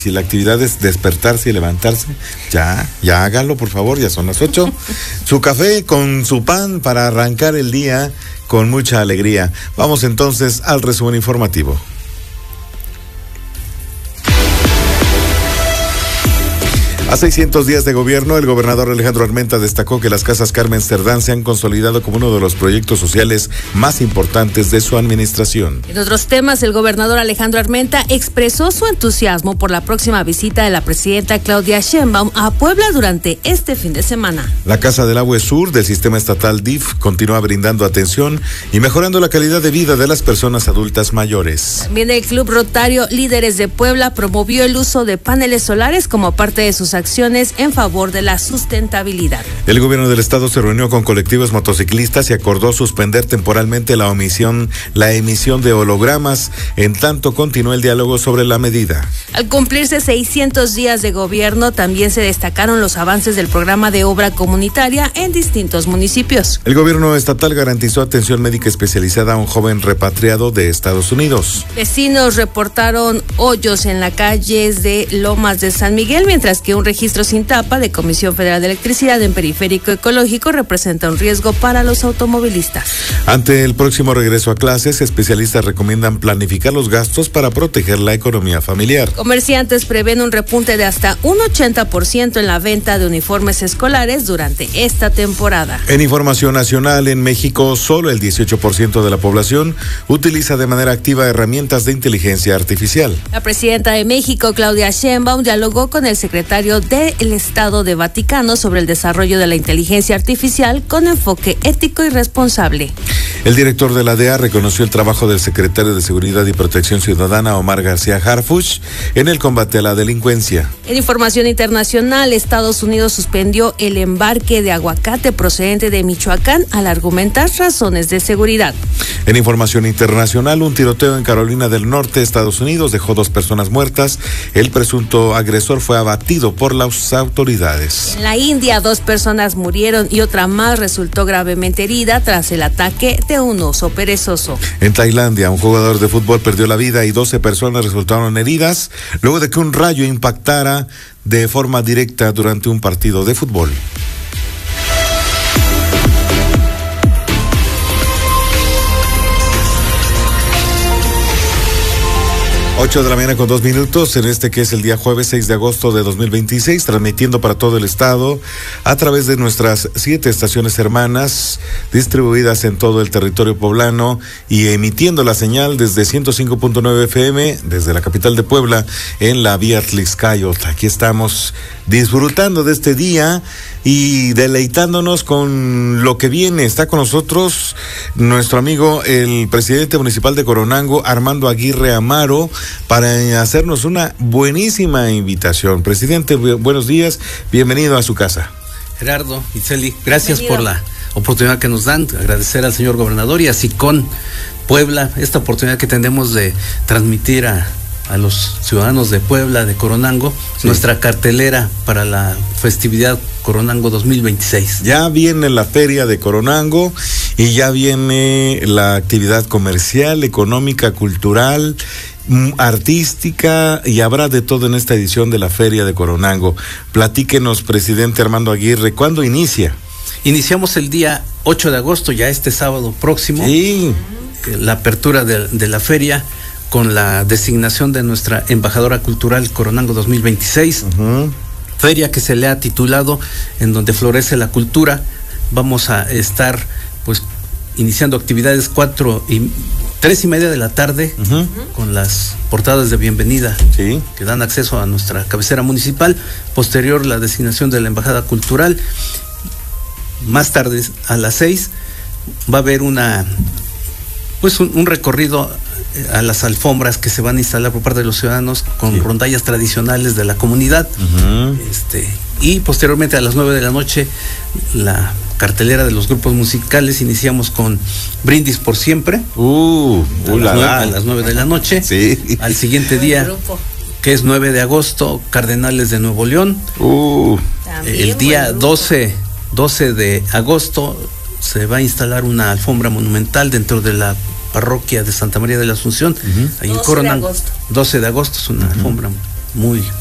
Si la actividad es despertarse y levantarse, ya hágalo, por favor, ya son las 8. Su café con su pan para arrancar el día con mucha alegría. Vamos entonces al resumen informativo. A 600 días de gobierno, el gobernador Alejandro Armenta destacó que las Casas Carmen Cerdán se han consolidado como uno de los proyectos sociales más importantes de su administración. En otros temas, el gobernador Alejandro Armenta expresó su entusiasmo por la próxima visita de la presidenta Claudia Sheinbaum a Puebla durante este fin de semana. La Casa del Agua Sur del sistema estatal DIF continúa brindando atención y mejorando la calidad de vida de las personas adultas mayores. También el Club Rotario Líderes de Puebla promovió el uso de paneles solares como parte de sus acciones en favor de la sustentabilidad. El gobierno del estado se reunió con colectivos motociclistas y acordó suspender temporalmente la emisión de hologramas, en tanto continúa el diálogo sobre la medida. Al cumplirse 600 días de gobierno, también se destacaron los avances del programa de obra comunitaria en distintos municipios. El gobierno estatal garantizó atención médica especializada a un joven repatriado de Estados Unidos. Vecinos reportaron hoyos en las calles de Lomas de San Miguel, mientras que un registro sin tapa de Comisión Federal de Electricidad en Periférico Ecológico representa un riesgo para los automovilistas. Ante el próximo regreso a clases, especialistas recomiendan planificar los gastos para proteger la economía familiar. Comerciantes prevén un repunte de hasta un 80% en la venta de uniformes escolares durante esta temporada. En información nacional, en México, solo el 18% de la población utiliza de manera activa herramientas de inteligencia artificial. La presidenta de México, Claudia Sheinbaum, dialogó con el secretario del Estado de Vaticano sobre el desarrollo de la inteligencia artificial con enfoque ético y responsable. El director de la DEA reconoció el trabajo del secretario de Seguridad y Protección Ciudadana, Omar García Harfuch, en el combate a la delincuencia. En información internacional, Estados Unidos suspendió el embarque de aguacate procedente de Michoacán al argumentar razones de seguridad. En información internacional, un tiroteo en Carolina del Norte, Estados Unidos, dejó 2 personas muertas. El presunto agresor fue abatido por las autoridades. En la India, 2 personas murieron y otra más resultó gravemente herida tras el ataque de un oso perezoso. En Tailandia, un jugador de fútbol perdió la vida y 12 personas resultaron heridas luego de que un rayo impactara de forma directa durante un partido de fútbol. 8 de la mañana con 2 minutos, en este que es el día jueves 6 de agosto de 2026, transmitiendo para todo el estado a través de nuestras 7 estaciones hermanas distribuidas en todo el territorio poblano y emitiendo la señal desde 105.9 FM desde la capital de Puebla en la vía Tlixcayotl. Aquí estamos disfrutando de este día y deleitándonos con lo que viene. Está con nosotros nuestro amigo el presidente municipal de Coronango, Armando Aguirre Amaro, para hacernos una buenísima invitación. Presidente, buenos días, bienvenido a su casa. Gerardo, Itzel, gracias por la oportunidad que nos dan, agradecer al señor gobernador y a SICON Puebla esta oportunidad que tenemos de transmitir a los ciudadanos de Puebla, de Coronango, sí, nuestra cartelera para la festividad Coronango 2026. Ya viene la feria de Coronango y ya viene la actividad comercial, económica, cultural, artística, y habrá de todo en esta edición de la feria de Coronango. Platíquenos, presidente Armando Aguirre, ¿cuándo inicia? Iniciamos el día 8 de agosto, ya este sábado próximo, sí, la apertura de la feria, con la designación de nuestra embajadora cultural Coronango 2026, feria que se le ha titulado En donde florece la cultura. Vamos a estar pues iniciando actividades 3:30 de la tarde, con las portadas de bienvenida, sí, que dan acceso a nuestra cabecera municipal. Posterior, la designación de la embajada cultural. Más tarde, a las 6, va a haber un recorrido a las alfombras que se van a instalar por parte de los ciudadanos con, sí, rondallas tradicionales de la comunidad. Y posteriormente a las 9 de la noche la cartelera de los grupos musicales. Iniciamos con Brindis por Siempre a las 9 de la noche. Sí. Al siguiente día, que es 9 de agosto, Cardenales de Nuevo León. El día 12 de agosto se va a instalar una alfombra monumental dentro de la parroquia de Santa María de la Asunción, ahí en Coronango. 12 de agosto es una alfombra muy